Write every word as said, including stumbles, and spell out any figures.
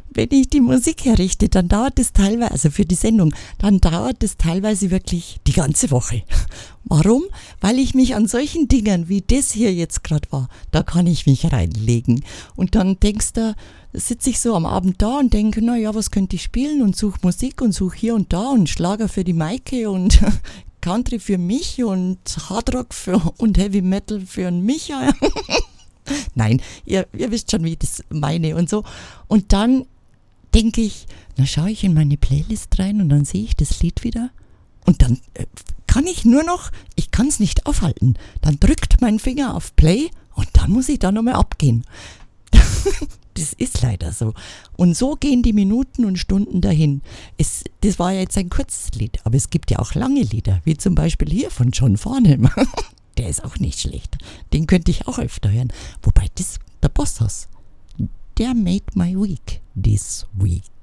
wenn ich die Musik herrichte, dann dauert es teilweise, also für die Sendung, dann dauert es teilweise wirklich die ganze Woche. Warum? Weil ich mich an solchen Dingen, wie das hier jetzt gerade war, da kann ich mich reinlegen. Und dann denkst du, sitze ich so am Abend da und denke, na ja, was könnte ich spielen und suche Musik und suche hier und da und Schlager für die Maike und Country für mich und Hardrock für, und Heavy Metal für den Micha. Nein, ihr, ihr wisst schon, wie ich das meine und so. Und dann denke ich, dann schaue ich in meine Playlist rein und dann sehe ich das Lied wieder. Und dann äh, kann ich nur noch, ich kann es nicht aufhalten. Dann drückt mein Finger auf Play und dann muss ich da nochmal abgehen. Das ist leider so. Und so gehen die Minuten und Stunden dahin. Es, das war ja jetzt ein kurzes Lied, aber es gibt ja auch lange Lieder, wie zum Beispiel hier von John Farnham. Der ist auch nicht schlecht. Den könnte ich auch öfter hören. Wobei das der Boss ist. Der made my week this week.